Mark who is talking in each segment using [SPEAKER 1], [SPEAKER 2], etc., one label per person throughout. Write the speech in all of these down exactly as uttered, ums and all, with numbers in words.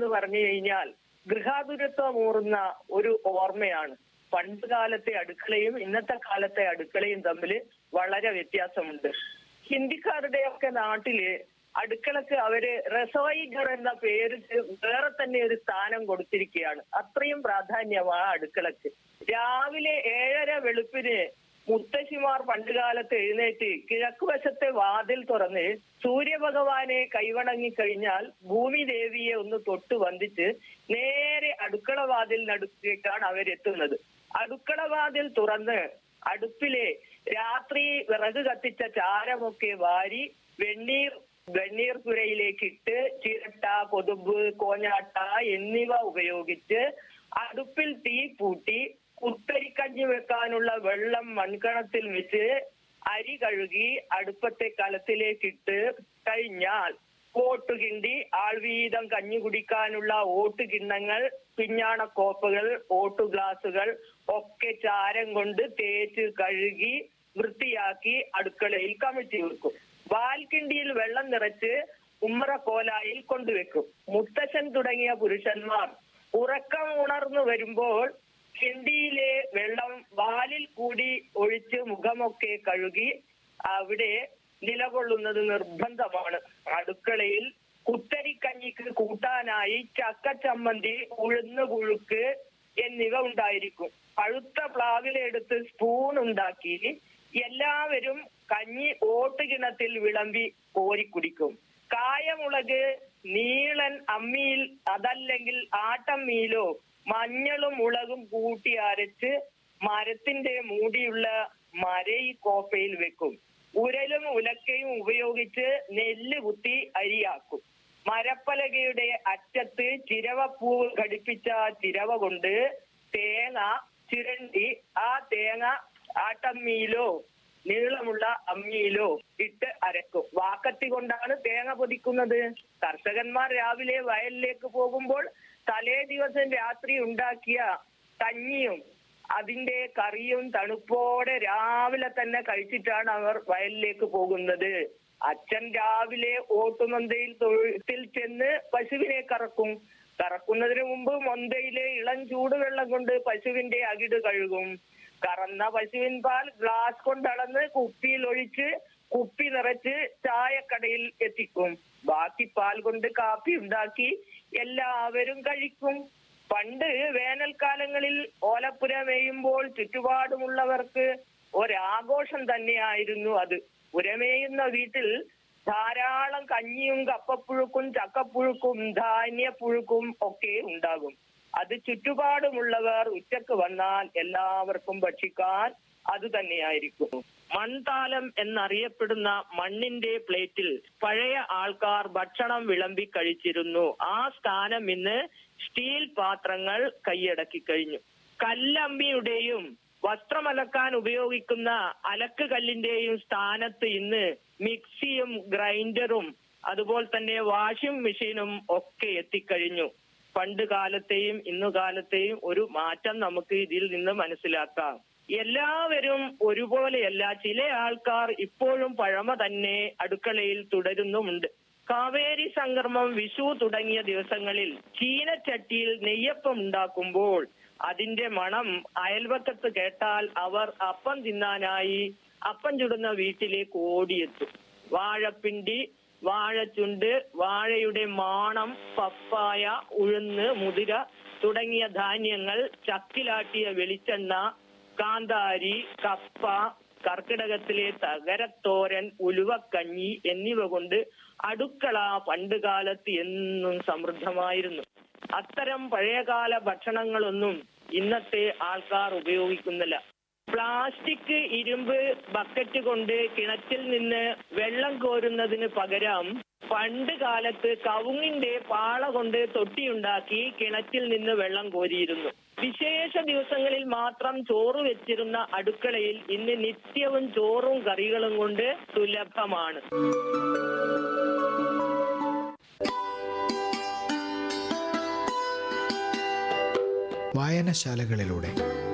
[SPEAKER 1] എന്ന് പറഞ്ഞു കഴിഞ്ഞാൽ ഗൃഹാതുരത്വമൂറുന്ന ഒരു ഓർമ്മയാണ്. പണ്ട് കാലത്തെ അടുക്കളയും ഇന്നത്തെ കാലത്തെ അടുക്കളയും തമ്മിൽ വളരെ വ്യത്യാസമുണ്ട്. ഹിന്ദിക്കാരുടെയൊക്കെ നാട്ടില് അടുക്കളക്ക് അവര് റസോയി ഘർ എന്ന പേര് വേറെ തന്നെ ഒരു സ്ഥാനം കൊടുത്തിരിക്കുകയാണ്. അത്രയും പ്രാധാന്യമാണ് അടുക്കളക്ക്. രാവിലെ ഏഴര വെളുപ്പിന് മുത്തശ്ശിമാർ പണ്ടുകാലത്ത് എഴുന്നേറ്റ് കിഴക്കുവശത്തെ വാതിൽ തുറന്ന് സൂര്യഭഗവാനെ കൈവണങ്ങി കഴിഞ്ഞാൽ ഭൂമി ദേവിയെ ഒന്ന് തൊട്ട് വന്ദിച്ച് നേരെ അടുക്കള വാതിലിനടുത്തേക്കാണ് അവരെത്തുന്നത്. അടുക്കള വാതിൽ തുറന്ന് അടുപ്പിലെ രാത്രി വിറക് കത്തിച്ച ചാരമൊക്കെ വാരി വെണ്ണീർ വെണ്ണീർ പുരയിലേക്ക് ഇട്ട് ചിരട്ട, കൊതുമ്പ്, കോഞ്ഞാട്ട എന്നിവ ഉപയോഗിച്ച് അടുപ്പിൽ തീ പൂട്ടി കുത്തരിക്കഞ്ഞി വെക്കാനുള്ള വെള്ളം മൺകണത്തിൽ വെച്ച് അരി കഴുകി അടുപ്പത്തെ കലത്തിലേക്കിട്ട് കഴിഞ്ഞാൽ ഓട്ടുകിണ്ടി, ആൾവീതം കഞ്ഞി കുടിക്കാനുള്ള ഓട്ടുകിണ്ണങ്ങൾ, പിഞ്ഞാണക്കോപ്പകൾ, ഓട്ടു ഗ്ലാസുകൾ ഒക്കെ ചാരം കൊണ്ട് തേച്ച് കഴുകി വൃത്തിയാക്കി അടുക്കളയിൽ കമിഴ്ത്തി വെക്കും. വാൽക്കിണ്ടിയിൽ വെള്ളം നിറച്ച് ഉമ്മറ കോലായിൽ കൊണ്ടുവെക്കും. മുത്തശ്ശൻ തുടങ്ങിയ പുരുഷന്മാർ ഉറക്കം ഉണർന്നു വരുമ്പോൾ കിണ്ടിയിലെ വെള്ളം വാലിൽ കൂടി ഒഴിച്ച് മുഖമൊക്കെ കഴുകി അവിടെ നിലകൊള്ളുന്നത് നിർബന്ധമാണ്. അടുക്കളയിൽ കുത്തരിക്കഞ്ഞിക്ക് കൂട്ടാനായി ചക്കച്ചമ്മന്തി, ഉഴുന്ന് പുഴുക്ക് എന്നിവ ഉണ്ടായിരിക്കും. പഴുത്ത പ്ലാവിലെടുത്ത് സ്പൂൺ ഉണ്ടാക്കി എല്ലാവരും കഞ്ഞി ഓട്ടുകിണത്തിൽ വിളമ്പി കോരിക്കുടിക്കും. കായമുളക് നീളൻ അമ്മിയിൽ അതല്ലെങ്കിൽ ആട്ടമ്മിയിലോ മഞ്ഞളും മുളകും കൂട്ടി അരച്ച് മരത്തിന്റെ മൂടിയുള്ള മരയി കോപ്പയിൽ വെക്കും. ഉരലും ഉലക്കയും ഉപയോഗിച്ച് നെല്ല് കുത്തി അരിയാക്കും. മരപ്പലകയുടെ അറ്റത്ത് ചിരവപ്പൂവ് ഘടിപ്പിച്ച ചിരവ കൊണ്ട് തേങ്ങ ചിരണ്ടി ആ തേങ്ങ ആട്ടമ്മിയിലോ നീളമുള്ള അമ്മിയിലോ ഇട്ട് അരക്കും. വാക്കത്തി കൊണ്ടാണ് തേങ്ങ പൊതിക്കുന്നത്. കർഷകന്മാർ രാവിലെ വയലിലേക്ക് പോകുമ്പോൾ തലേ ദിവസം രാത്രി ഉണ്ടാക്കിയ കഞ്ഞിയും അതിന്റെ കറിയും തണുപ്പോടെ രാവിലെ തന്നെ കഴിച്ചിട്ടാണ് അവർ വയലിലേക്ക് പോകുന്നത്. അച്ഛൻ രാവിലെ ഓട്ടുമൊന്തയിൽ തൊഴുത്തിൽ ചെന്ന് പശുവിനെ കറക്കും. കറക്കുന്നതിന് മുമ്പ് മൊന്തയിലെ ഇളം ചൂടുവെള്ളം കൊണ്ട് പശുവിന്റെ അകിട് കഴുകും. കറന്ന പശുവിൻ പാൽ ഗ്ലാസ് കൊണ്ടളന്ന് കുപ്പിയിൽ ഒഴിച്ച് കുപ്പി നിറച്ച് ചായക്കടയിൽ എത്തിക്കും. ബാക്കി പാൽ കൊണ്ട് കാപ്പി ഉണ്ടാക്കി എല്ലാവരും കഴിക്കും. പണ്ട് വേനൽക്കാലങ്ങളിൽ ഓലപ്പുര മേയുമ്പോൾ ചുറ്റുപാടുമുള്ളവർക്ക് ഒരാഘോഷം തന്നെയായിരുന്നു അത്. പുരമേയുന്ന വീട്ടിൽ ധാരാളം കഞ്ഞിയും കപ്പപ്പുഴുക്കും ചക്കപ്പുഴുക്കും ധാന്യപ്പുഴുക്കും ഒക്കെ ഉണ്ടാകും. അത് ചുറ്റുപാടുമുള്ളവർ ഉച്ചക്ക് വന്നാൽ എല്ലാവർക്കും ഭക്ഷിക്കാൻ അത് തന്നെയായിരിക്കും. മൺതാലം എന്നറിയപ്പെടുന്ന മണ്ണിന്റെ പ്ലേറ്റിൽ പഴയ ആൾക്കാർ ഭക്ഷണം വിളമ്പി കഴിച്ചിരുന്നു. ആ സ്ഥാനം ഇന്ന് സ്റ്റീൽ പാത്രങ്ങൾ കൈയടക്കി കഴിഞ്ഞു. കല്ലമ്മിയുടെയും വസ്ത്രമലക്കാൻ ഉപയോഗിക്കുന്ന അലക്ക് കല്ലിന്റെയും സ്ഥാനത്ത് ഇന്ന് മിക്സിയും ഗ്രൈൻഡറും അതുപോലെ തന്നെ വാഷിംഗ് മെഷീനും ഒക്കെ എത്തിക്കഴിഞ്ഞു. പണ്ട് കാലത്തെയും ഇന്നു കാലത്തെയും ഒരു മാറ്റം നമുക്ക് ഇതിൽ നിന്ന് മനസ്സിലാക്കാം. എല്ലാവരും ഒരുപോലെയല്ല. ചില ആൾക്കാർ ഇപ്പോഴും പഴമ തന്നെ അടുക്കളയിൽ തുടരുന്നുമുണ്ട്. കാവേരി സംക്രമം, വിഷു തുടങ്ങിയ ദിവസങ്ങളിൽ ചീനച്ചട്ടിയിൽ നെയ്യപ്പം ഉണ്ടാക്കുമ്പോൾ അതിന്റെ മണം അയൽവക്കത്ത് കേട്ടാൽ അവർ അപ്പം തിന്നാനായി അപ്പം ചുടുന്ന വീട്ടിലേക്ക് ഓടിയെത്തും. വാഴപ്പിണ്ടി, വാഴച്ചുണ്ട്, വാഴയുടെ മാണം, പപ്പായ, ഉഴുന്ന്, മുതിര തുടങ്ങിയ ധാന്യങ്ങൾ, ചക്കിലാട്ടിയ വെളിച്ചെണ്ണ, കാന്താരി, കപ്പ, കർക്കിടകത്തിലെ തകരത്തോരൻ, ഉലുവക്കഞ്ഞി എന്നിവ കൊണ്ട് അടുക്കള പണ്ടുകാലത്ത് എന്നും സമൃദ്ധമായിരുന്നു. അത്തരം പഴയകാല ഭക്ഷണങ്ങളൊന്നും ഇന്നത്തെ ആൾക്കാർ ഉപയോഗിക്കുന്നില്ല. പ്ലാസ്റ്റിക്, ഇരുമ്പ് ബക്കറ്റ് കൊണ്ട് കിണറ്റിൽ നിന്ന് വെള്ളം കോരുന്നതിന് പകരം പണ്ട് കാലത്ത് കവുങ്ങിന്റെ പാള കൊണ്ട് തൊട്ടിയുണ്ടാക്കി കിണറ്റിൽ നിന്ന് വെള്ളം കോരിയിരുന്നു. വിശേഷ ദിവസങ്ങളിൽ മാത്രം ചോറ് വെച്ചിരുന്ന അടുക്കളയിൽ ഇന്ന് നിത്യവും ചോറും കറികളും കൊണ്ട് സുലഭമാണ്.
[SPEAKER 2] വായനശാലകളിലൂടെ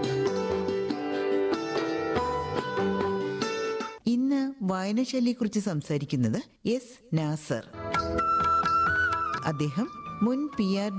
[SPEAKER 3] ഇന്ന് വായനശാലയെക്കുറിച്ച് സംസാരിക്കുന്നത് എസ് നാസർ. അദ്ദേഹം മുൻ പി ആർ